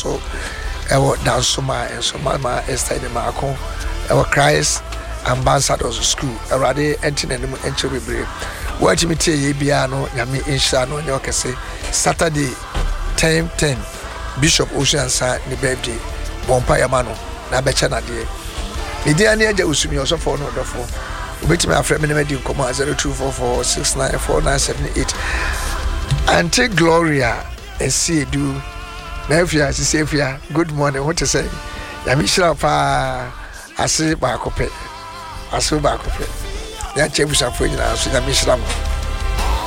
so ewo dansoma ensoma ma Esther de Marco ewo Christ Ambassadors School awrade entinenum enche bebre watch me tie ye bia no nyame insha no nyo kese Saturday 10:10 Bishop Oceansa ni birthday bompa yamano na becha na de ni dia ne aja usumi osofo no dofo obetimi afre me na di nkomo 0244694978 Auntie Gloria Esiedu Nefia Sisefia good morning what to say yami shira pa ase ba kope ya chebusa fo nyina so yami shira mo